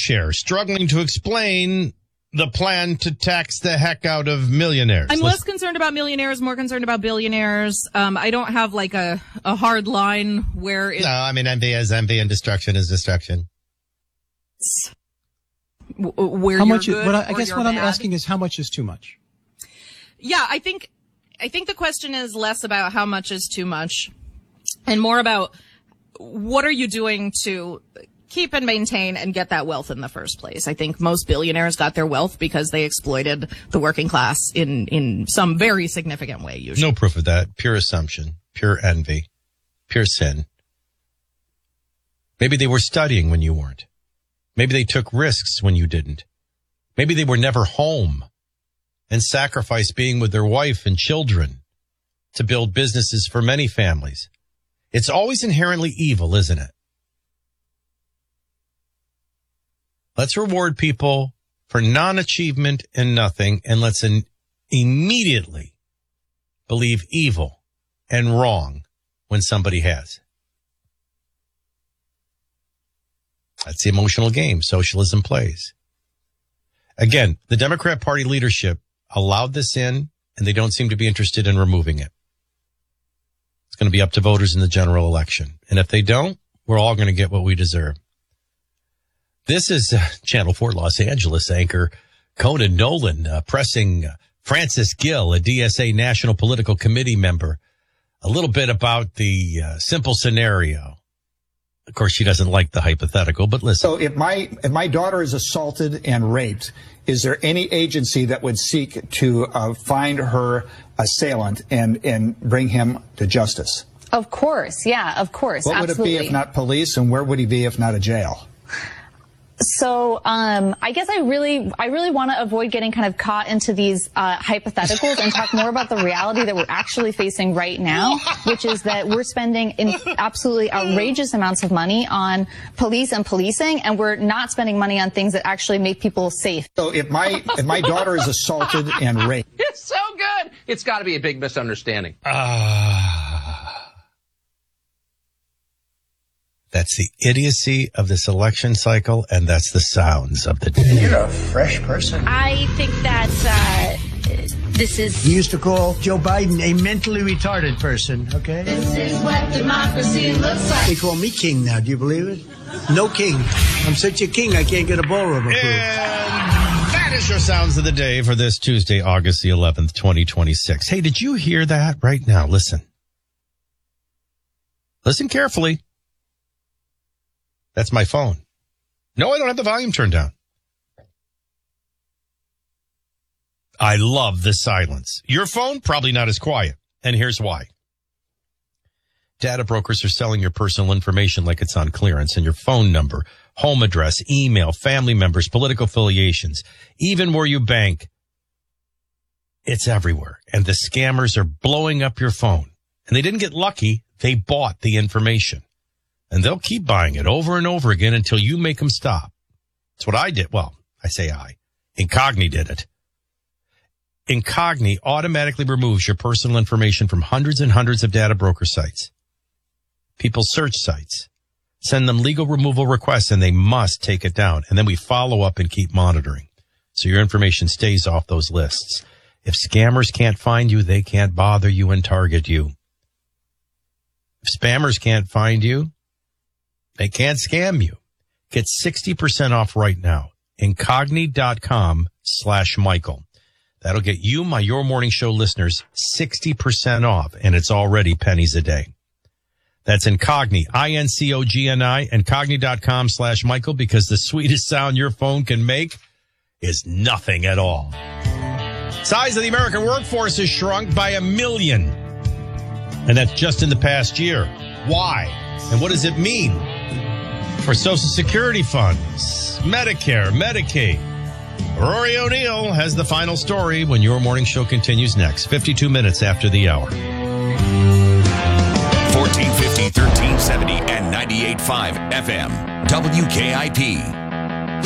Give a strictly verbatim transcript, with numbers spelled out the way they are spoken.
share, struggling to explain the plan to tax the heck out of millionaires. I'm Let's- less concerned about millionaires, more concerned about billionaires. Um, I don't have like a, a hard line where it... No, I mean, envy is envy and destruction is destruction. W- where How you're much? Is, good what I, I or guess you're what I'm bad. asking is how much is too much? Yeah, I think, I think the question is less about how much is too much and more about what are you doing to keep and maintain and get that wealth in the first place. I think most billionaires got their wealth because they exploited the working class in, in some very significant way, usually. No proof of that. Pure assumption, pure envy, pure sin. Maybe they were studying when you weren't. Maybe they took risks when you didn't. Maybe they were never home and sacrificed being with their wife and children to build businesses for many families. It's always inherently evil, isn't it? Let's reward people for non-achievement and nothing, and let's in- immediately believe evil and wrong when somebody has. That's the emotional game socialism plays. Again, the Democrat Party leadership allowed this in, and they don't seem to be interested in removing it. It's going to be up to voters in the general election. And if they don't, we're all going to get what we deserve. This is uh, Channel four Los Angeles anchor Conan Nolan uh, pressing uh, Frances Gill, a D S A National Political Committee member, a little bit about the uh, simple scenario. Of course, she doesn't like the hypothetical, but listen. So if my if my daughter is assaulted and raped, is there any agency that would seek to uh, find her assailant and, and bring him to justice? Of course. Yeah, of course. What would Absolutely. it be if not police, and where would he be if not a jail? So, um, I guess I really, I really want to avoid getting kind of caught into these, uh, hypotheticals and talk more about the reality that we're actually facing right now, which is that we're spending in absolutely outrageous amounts of money on police and policing, and we're not spending money on things that actually make people safe. So if my, if my daughter is assaulted and raped. It's so good. It's got to be a big misunderstanding. Ah. That's the idiocy of this election cycle, and that's the sounds of the day. You're a fresh person. I think that uh, this is... We used to call Joe Biden a mentally retarded person, okay? This is what democracy looks like. They call me king now, do you believe it? No king. I'm such a king, I can't get a ballroom approved. And that is your sounds of the day for this Tuesday, August the eleventh, twenty twenty-six. Hey, did you hear that right now? Listen. Listen carefully. That's my phone. No, I don't have the volume turned down. I love the silence. Your phone, probably not as quiet. And here's why. Data brokers are selling your personal information like it's on clearance, and your phone number, home address, email, family members, political affiliations, even where you bank. It's everywhere. And the scammers are blowing up your phone. And they didn't get lucky. They bought the information. And they'll keep buying it over and over again until you make them stop. That's what I did. Well, I say I. Incogni did it. Incogni automatically removes your personal information from hundreds and hundreds of data broker sites. People search sites, send them legal removal requests, and they must take it down. And then we follow up and keep monitoring. So your information stays off those lists. If scammers can't find you, they can't bother you and target you. If spammers can't find you, they can't scam you. Get sixty percent off right now. Incogni.com slash Michael. That'll get you, my Your Morning Show listeners, sixty percent off, and it's already pennies a day. That's Incogni, I N C O G N I, Incogni.com slash Michael, because the sweetest sound your phone can make is nothing at all. Size of the American workforce has shrunk by a million. And that's just in the past year. Why? And what does it mean for Social Security funds, Medicare, Medicaid? Rory O'Neill has the final story when Your Morning Show continues next, fifty-two minutes after the hour. fourteen fifty, thirteen seventy, and ninety-eight point five F M. W K I P.